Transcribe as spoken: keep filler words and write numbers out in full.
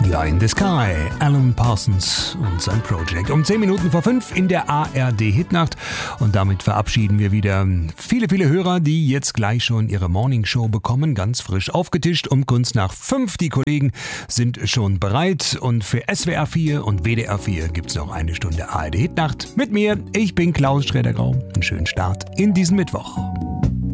Ja, in the Sky, Alan Parsons und sein Project. Um zehn Minuten vor fünf in der A R D-Hitnacht. Und damit verabschieden wir wieder viele, viele Hörer, die jetzt gleich schon ihre Morningshow bekommen. Ganz frisch aufgetischt um kurz nach fünf. Die Kollegen sind schon bereit. Und für S W R vier und W D R vier gibt es noch eine Stunde A R D-Hitnacht. Mit mir, ich bin Klaus Schrädergrau. Einen schönen Start in diesen Mittwoch.